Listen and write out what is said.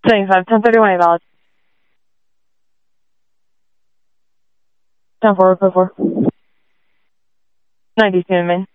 75, 1031 valid. 10 forward, 4. 92 in main.